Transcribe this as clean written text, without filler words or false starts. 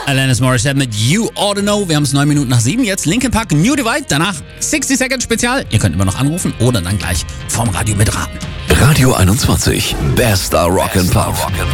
Alanis Morissette mit You Oughta Know. Wir haben es 9 Minuten nach 7. Jetzt Linkin Park, New Divide. Danach 60 Second Spezial. Ihr könnt immer noch anrufen oder dann gleich vorm Radio mitraten. Radio 21. Bester Rock'n'Pop.